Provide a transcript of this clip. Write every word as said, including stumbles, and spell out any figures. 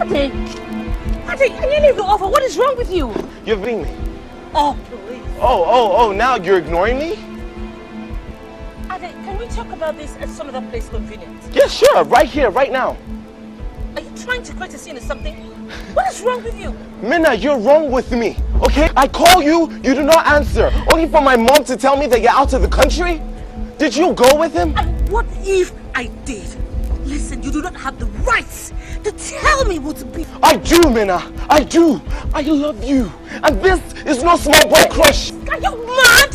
Ade! Ade, can you leave the offer? What is wrong with you? You're being me. Oh, please. Oh, oh, oh, now you're ignoring me? Ade, can we talk about this at some other place convenient? Yeah, sure. Right here, right now. Are you trying to create a scene or something? What is wrong with you? Minna, you're wrong with me, okay? I call you, you do not answer. Only for my mom to tell me that you're out of the country? Did you go with him? And what if I did? Listen, you do not have the rights to tell me what to be. I do, Minna. I do. I love you. And this is no small boy crush. Are you mad?